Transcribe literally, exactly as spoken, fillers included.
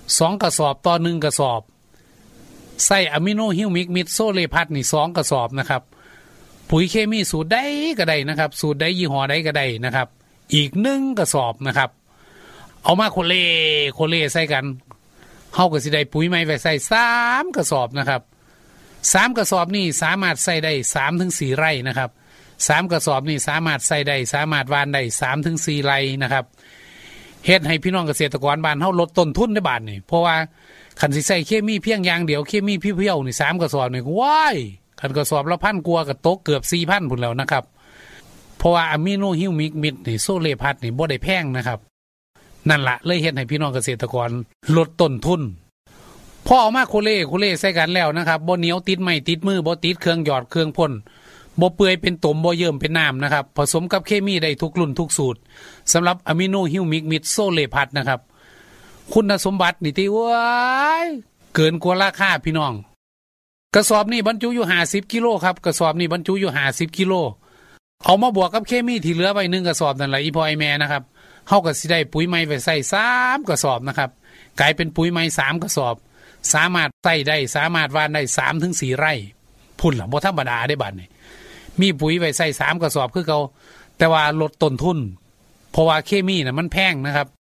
สองกระสอบต่อหนึ่งกระสอบใส่อะมิโนฮิวมิกมิดโซเลพัทนี่สองกระสอบนะครับปุ๋ยเคมีสูตรใดก็ได้นะครับสูตรใดยี่ห้อใดก็ได้นะครับอีกหนึ่งกระสอบนะครับเอามาโคเลโคเลใส่กันเฮาก็สิได้ปุ๋ยใหม่ไว้ใส่สามกระสอบนะครับสามกระสอบนี่สามารถใส่ได้ สามถึงสี่ ไร่นะครับสามกระสอบนี่สามารถใส่ได้สามารถหว่านได้ สามถึงสี่ ไร่นะครับเฮ็ดให้พี่น้องเกษตรกรบ้านเฮาลดต้นทุนในบ้านนี่เพราะว่าคันสิใส่เคมีเพียงอย่างเดียวเคมีเพียวๆนี่สามกระสอบนี่ว้ายคันกระสอบละพันกว่าก็ตกเกือบ สี่พัน พุ่นแล้วนะครับเพราะว่าอะมิโนฮิวมิกมิดนี่โซเลพัทนี่บ่ได้แพงนะครับนั่นล่ะเลยเฮ็ดให้พี่น้องเกษตรกรลดต้นทุนพอเอามาโคเล่โคเล่ใส่กันแล้วนะครับบ่เหนียวติดไม้ติดมือบ่ติดเครื่องหยอดเครื่องพ่นบ่เปื่อยเป็นตุ่มบ่เยิ่มเป็นน้ำนะครับผสมกับเคมีได้ทุกรุ่นทุกสูตรสำหรับอะมิโนฮิวมิกมิดโซเลพัทนะครับคุณสมบัตินี่ที่ว้ายเกินกว่าราคาพี่น้องกระสอบนี่บรรจุอยู่ห้าสิบกิโลครับกระสอบนี่บรรจุอยู่ห้าสิบกิโลเอามาบวกกับเคมีที่เหลือไว้หนึ่งกระสอบนั่นแหละอีพ่อไอแม่นะครับเฮาก็สิได้ปุ๋ยใหม่ไว้ใส่สามกระสอบนะครับกลายเป็นปุ๋ยใหม่สามกระสอบสามารถใส่ได้สามารถหว่านได้ สามถึงสี่ ไร่พุ่นล่ะบ่ธรรมดาได้บัดนี้มีปุ๋ยไว้ใส่สามกระสอบคือเก่าแต่ว่าลดต้นทุนเพราะว่าเคมีน่ะมันแพงนะครับ